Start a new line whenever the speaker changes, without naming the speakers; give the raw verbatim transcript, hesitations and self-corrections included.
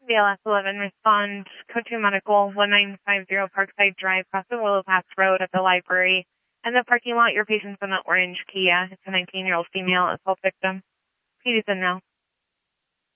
B L S eleven, respond, Code two Medical, one nine five zero Parkside Drive, across the Willow Pass Road at the library. And the parking lot, your patient's in the orange Kia. It's a nineteen-year-old female assault victim. P D's in now.